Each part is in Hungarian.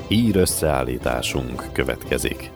Hír összeállításunk következik.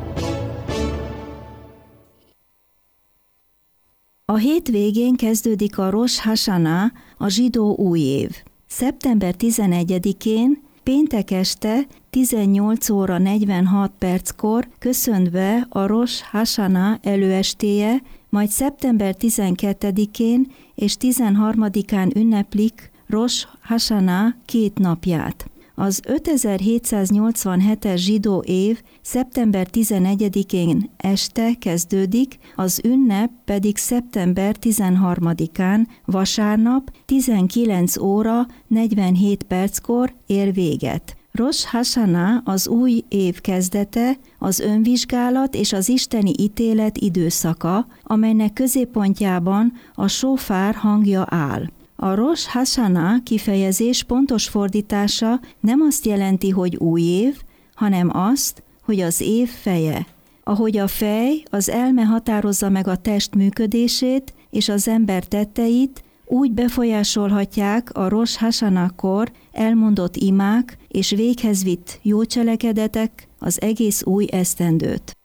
A hétvégén kezdődik a Rosh Hashanah, a zsidó új év. Szeptember 11-én, péntek este 18 óra 46 perckor köszöntve a Rosh Hashanah előestéje, majd szeptember 12-én és 13-án ünneplik Rosh Hashanah 2 napját. Az 5787-es zsidó év szeptember 11-én este kezdődik, az ünnep pedig szeptember 13-án vasárnap 19 óra 47 perckor ér véget. Rosh Hashanah az új év kezdete, az önvizsgálat és az isteni ítélet időszaka, amelynek középpontjában a sófár hangja áll. A Rosh Hashanah kifejezés pontos fordítása nem azt jelenti, hogy új év, hanem azt, hogy az év feje. Ahogy a fej, az elme határozza meg a test működését és az ember tetteit, úgy befolyásolhatják a Rosh Hashanah-kor elmondott imák és véghez vitt jó cselekedetek az egész új esztendőt.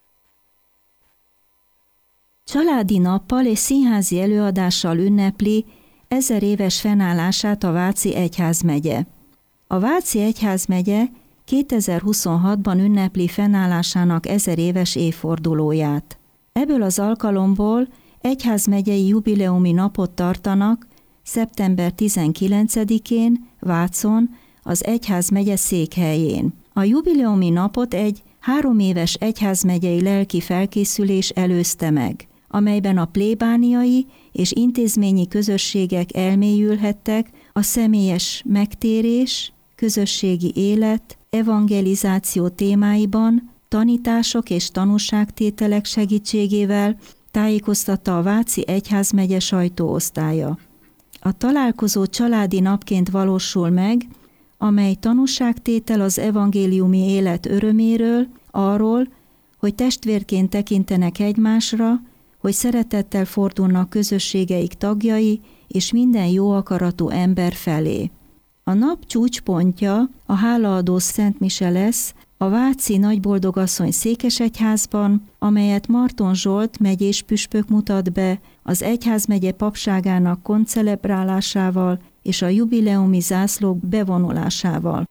Családi nappal és színházi előadással ünnepli 1000 éves fennállását a Váci egyházmegye. A Váci egyházmegye 2026-ban ünnepli fennállásának 1000 éves évfordulóját. Ebből az alkalomból egyházmegyei jubileumi napot tartanak szeptember 19-én Vácon, az egyházmegye székhelyén. A jubileumi napot egy 3 éves egyházmegyei lelki felkészülés előzte meg, amelyben a plébániai és intézményi közösségek elmélyülhettek a személyes megtérés, közösségi élet, evangelizáció témáiban, tanítások és tanúságtételek segítségével, tájékoztatta a Váci egyházmegye sajtóosztálya. A találkozó családi napként valósul meg, amely tanúságtétel az evangéliumi élet öröméről, arról, hogy testvérként tekintenek egymásra, hogy szeretettel fordulnak közösségeik tagjai és minden jó akaratú ember felé. A nap csúcspontja a hálaadó szentmise lesz a Váci Nagyboldogasszony székesegyházban, amelyet Marton Zsolt megyés püspök mutat be az egyházmegye papságának koncelebrálásával és a jubileumi zászlók bevonulásával.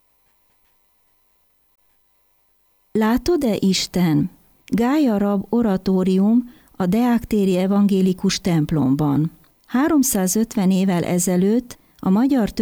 Látod-e Isten? Gája Rab oratórium a deák-téri evangélikus templomban. 350 évvel ezelőtt a magyar